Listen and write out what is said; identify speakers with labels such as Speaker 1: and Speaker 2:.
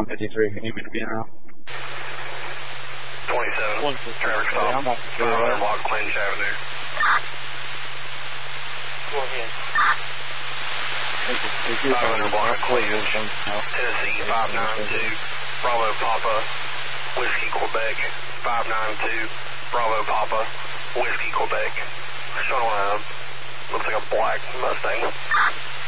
Speaker 1: 153, aiming to be now.
Speaker 2: 27, traffic stop, 500 block Clinch Avenue.
Speaker 3: Go ahead.
Speaker 2: 500 block Clinch, Tennessee 592, Bravo Papa, Whiskey Quebec, 592, Bravo Papa, Whiskey Quebec. Showing looks like a black Mustang.